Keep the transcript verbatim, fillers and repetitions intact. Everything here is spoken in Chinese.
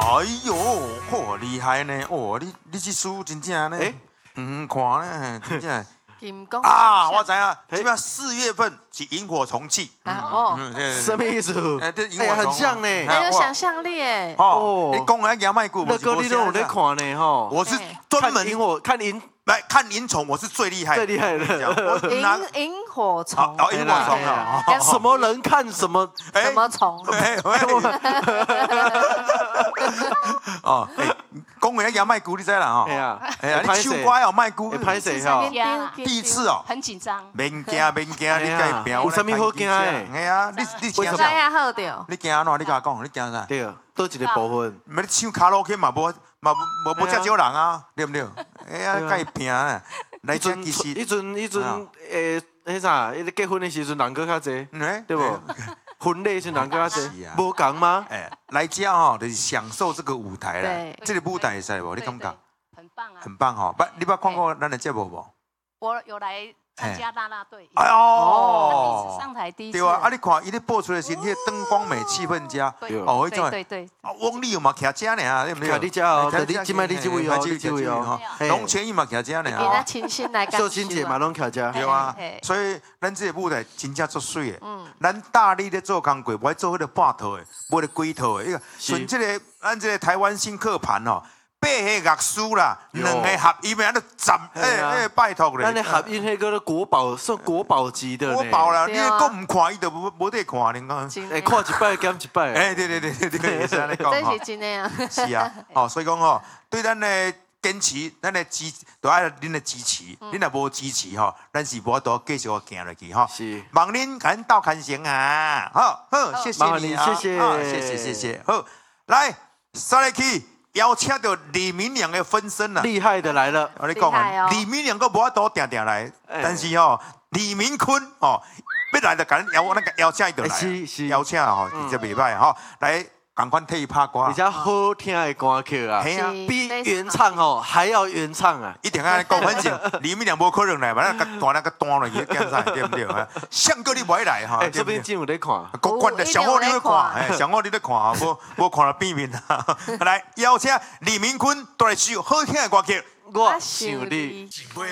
哎呦，嚯，厉害呢！哦，你你这书真正呢？哎，嗯，看呢，真正。 金光啊，我知啊，基本上四月份是萤火虫季。 哦， 什么意思？ 哎，这萤哎， 火虫很像呢， 很有想象力哎。 哦，你讲来杨麦谷， 那哥你都有在看呢哈。 我是专门萤火看萤来看萤虫，我是最厉害最厉害的。 萤萤火虫， 哦，萤火虫啊， 什么人看什么什么虫？ 哦，讲回来杨麦谷，你知啦哈？ 哎呀， 哎呀，你手瓜要麦谷， 拍谁哈？ 第一次哦， 很紧张。 免惊免惊，你该表。 有啥物好惊的？ 哎呀，你你惊啥？呀好着。 你惊安怎？你甲我讲，你惊啥？ 对，倒一个部分。 咪你唱卡拉 OK 嘛，无嘛无无遮少人啊，对不对？哎呀，该拼啊！来阵其实， 迄阵迄阵诶，迄啥？迄个结婚的时阵人搁较济，对不？婚礼是人搁较济，无共吗？ 哎，来家吼，就是享受这个舞台啦。这个舞台会使无？你感觉？ 很棒啊！ 很棒吼！不，你捌看过咱的节目无？ 我有来参加啦啦队。 哎呦！ 上台第一次。 对啊，啊你看，伊咧播出来是，迄个灯光美、气氛佳。 哦，对对对。 啊，翁立友嘛徛遮呢，对不对？ 徛你遮哦，你即摆你即位哦，你即位哦。 龙千亿嘛徛遮呢。 给他亲亲来感受。秀清姐嘛拢徛遮。 对啊，所以咱这个舞台真正足水的。嗯。咱大力咧做工过，不爱做迄个半套的，无咧几套的。伊个选这个，咱这个台湾新课盘哦。八个乐师啦，两个合音的，那十哎哎拜托咧。 咱的合音迄个国宝，算国宝级的。 国宝啦，你讲唔看，伊就无无得看，你讲。 哎，看一摆减一摆。 哎，对对对对，这个也是安尼讲哈。这是真的啊。 是啊，哦，所以讲吼，对咱的坚持，咱的支，都爱恁的支持，恁若无支持吼，咱是无多继续行落去吼。 是。 望恁赶到看成啊，好好，谢谢你啊， 谢谢， 谢谢谢谢。好，来，上来去。邀请到李明良的分身啦， 厉害的来了！ 我跟你讲啊，李明良个无法度定定来，但是哦，李明坤哦，要来就赶邀我那个邀请伊就来，邀请吼，直接袂歹吼，来赶快替伊拍歌， 而且好听的歌曲啊，比原唱哦还要原唱啊！ 一定安尼讲，反正李明良无可能来，把那个单那个单落去，检查对不对？上个你不爱来哈， 这边真有在看， 国关的上好你在看，哎，上好你在看啊，无无看到变面啊！来邀请李明坤带来首好听的歌曲， 我想你。